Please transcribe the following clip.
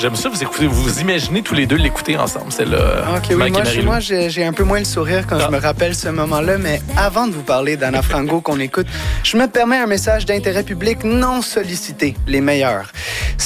J'aime ça, vous imaginez tous les deux l'écouter ensemble, celle-là. OK, oui, moi, j'ai un peu moins le sourire quand je me rappelle ce moment-là, mais avant de vous parler d'Anna Frango qu'on écoute, je me permets un message d'intérêt public non sollicité, les meilleurs.